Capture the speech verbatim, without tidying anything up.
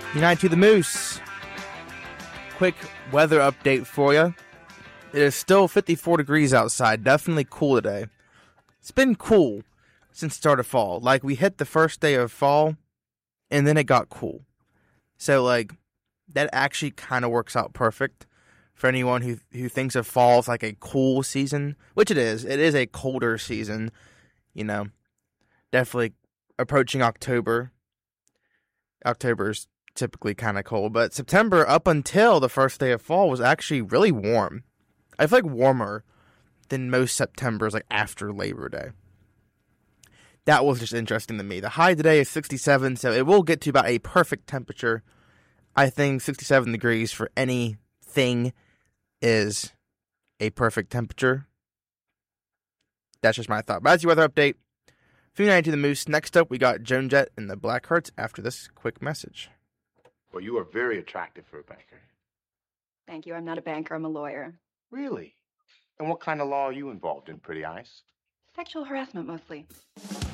United to the Moose. Quick weather update for you. It is still fifty-four degrees outside. Definitely cool today. It's been cool since the start of fall. Like, we hit the first day of fall, and then it got cool. So, like, that actually kind of works out perfect for anyone who who thinks of fall as, like, a cool season, which it is. It is a colder season, you know. Definitely approaching October. October's typically kind of cold, but September up until the first day of fall was actually really warm. I feel like warmer than most Septembers, like after Labor Day. That was just interesting to me. The high today is sixty-seven, so it will get to about a perfect temperature. I think sixty-seven degrees for anything is a perfect temperature. That's just my thought. But that's your weather update. From United to the Moose. Next up, we got Joan Jett and the Blackhearts after this quick message. Well, you are very attractive for a banker. Thank you. I'm not a banker. I'm a lawyer. Really? And what kind of law are you involved in, Pretty Eyes? Sexual harassment, mostly.